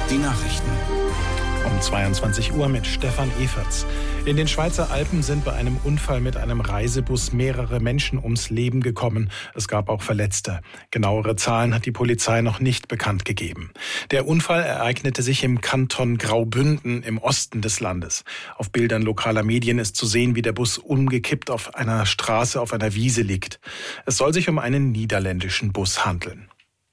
Die Nachrichten. Um 22 Uhr mit Stefan Everts. In den Schweizer Alpen sind bei einem Unfall mit einem Reisebus mehrere Menschen ums Leben gekommen. Es gab auch Verletzte. Genauere Zahlen hat die Polizei noch nicht bekannt gegeben. Der Unfall ereignete sich im Kanton Graubünden im Osten des Landes. Auf Bildern lokaler Medien ist zu sehen, wie der Bus umgekippt auf einer Straße auf einer Wiese liegt. Es soll sich um einen niederländischen Bus handeln.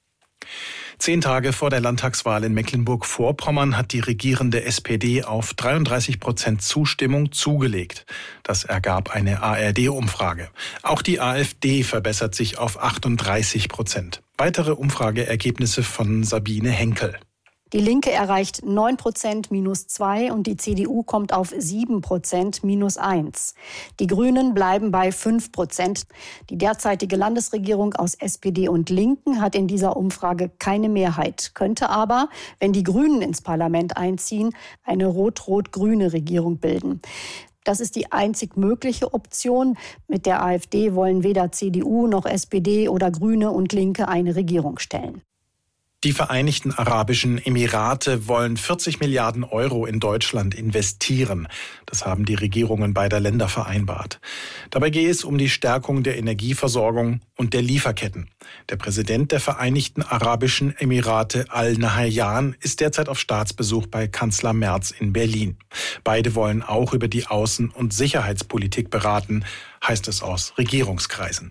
10 Tage vor der Landtagswahl in Mecklenburg-Vorpommern hat die regierende SPD auf 33% Zustimmung zugelegt. Das ergab eine ARD-Umfrage. Auch die AfD verbessert sich auf 38%. Weitere Umfrageergebnisse von Sabine Henkel. Die Linke erreicht 9% -2 und die CDU kommt auf 7% -1. Die Grünen bleiben bei 5%. Die derzeitige Landesregierung aus SPD und Linken hat in dieser Umfrage keine Mehrheit, könnte aber, wenn die Grünen ins Parlament einziehen, eine rot-rot-grüne Regierung bilden. Das ist die einzig mögliche Option. Mit der AfD wollen weder CDU noch SPD oder Grüne und Linke eine Regierung stellen. Die Vereinigten Arabischen Emirate wollen 40 Milliarden Euro in Deutschland investieren. Das haben die Regierungen beider Länder vereinbart. Dabei gehe es um die Stärkung der Energieversorgung und der Lieferketten. Der Präsident der Vereinigten Arabischen Emirate Al-Nahyan ist derzeit auf Staatsbesuch bei Kanzler Merz in Berlin. Beide wollen auch über die Außen- und Sicherheitspolitik beraten, heißt es aus Regierungskreisen.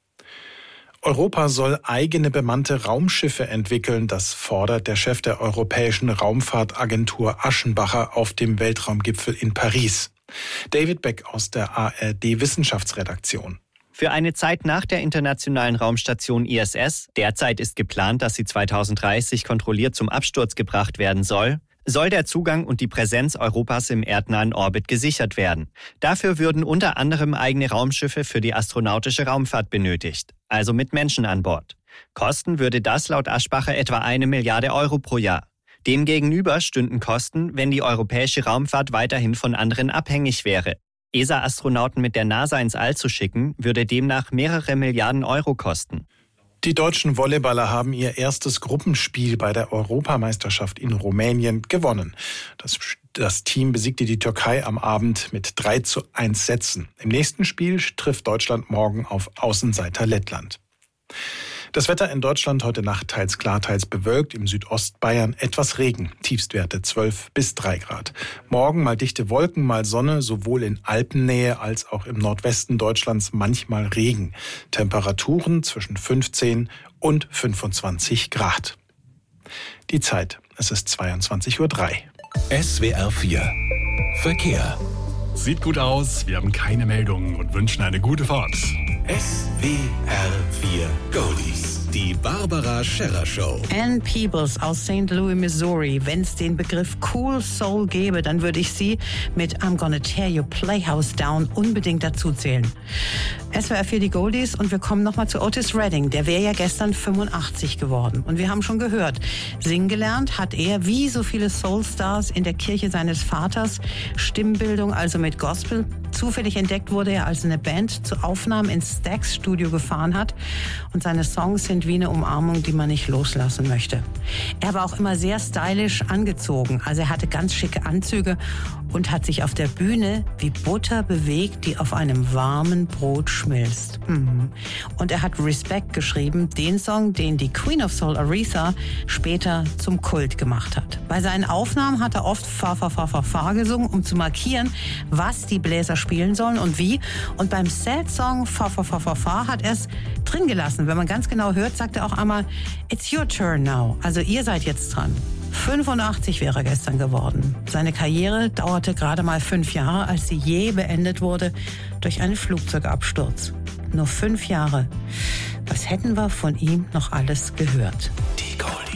Europa soll eigene bemannte Raumschiffe entwickeln. Das fordert der Chef der Europäischen Raumfahrtagentur Aschenbacher auf dem Weltraumgipfel in Paris. David Beck aus der ARD-Wissenschaftsredaktion. Für eine Zeit nach der internationalen Raumstation ISS, derzeit ist geplant, dass sie 2030 kontrolliert zum Absturz gebracht werden soll der Zugang und die Präsenz Europas im erdnahen Orbit gesichert werden. Dafür würden unter anderem eigene Raumschiffe für die astronautische Raumfahrt benötigt, also mit Menschen an Bord. Kosten würde das laut Aschbacher etwa 1 Milliarde Euro pro Jahr. Demgegenüber stünden Kosten, wenn die europäische Raumfahrt weiterhin von anderen abhängig wäre. ESA-Astronauten mit der NASA ins All zu schicken, würde demnach mehrere Milliarden Euro kosten. Die deutschen Volleyballer haben ihr erstes Gruppenspiel bei der Europameisterschaft in Rumänien gewonnen. Das Team besiegte die Türkei am Abend mit 3:1 Sätzen. Im nächsten Spiel trifft Deutschland morgen auf Außenseiter Lettland. Das Wetter in Deutschland heute Nacht teils klar, teils bewölkt. Im Südostbayern etwas Regen. Tiefstwerte 12 bis 3 Grad. Morgen mal dichte Wolken, mal Sonne, sowohl in Alpennähe als auch im Nordwesten Deutschlands manchmal Regen. Temperaturen zwischen 15 und 25 Grad. Die Zeit, es ist 22:03 Uhr. SWR 4 Verkehr. Sieht gut aus, wir haben keine Meldungen und wünschen eine gute Fahrt. SWR 4 Goldies. Die Barbara Scherrer Show. Ann Peebles aus St. Louis, Missouri. Wenn es den Begriff Cool Soul gäbe, dann würde ich sie mit I'm Gonna Tear Your Playhouse Down unbedingt dazu zählen. SWR 4 die Goldies und wir kommen nochmal zu Otis Redding. Der wäre ja gestern 85 geworden. Und wir haben schon gehört, singen gelernt hat er wie so viele Soulstars in der Kirche seines Vaters. Stimmbildung also mit Gospel. Zufällig entdeckt wurde er, als eine Band zu Aufnahmen ins Stax Studio gefahren hat. Und seine Songs sind wie eine Umarmung, die man nicht loslassen möchte. Er war auch immer sehr stylisch angezogen. Also er hatte ganz schicke Anzüge und hat sich auf der Bühne wie Butter bewegt, die auf einem warmen Brot schmilzt. Und er hat Respect geschrieben, den Song, den die Queen of Soul Aretha später zum Kult gemacht hat. Bei seinen Aufnahmen hat er oft Fa, Fa, Fa, Fa, Fa gesungen, um zu markieren, was die Bläser spielen sollen und wie. Und beim Sad-Song Fa, Fa, Fa, Fa, Fa hat er es drin gelassen. Wenn man ganz genau hört, sagt er auch einmal, It's your turn now. Also ihr seid jetzt dran. 85 wäre er gestern geworden. Seine Karriere dauerte gerade mal 5 Jahre, als sie je beendet wurde durch einen Flugzeugabsturz. Nur 5 Jahre. Was hätten wir von ihm noch alles gehört? Die Goldies.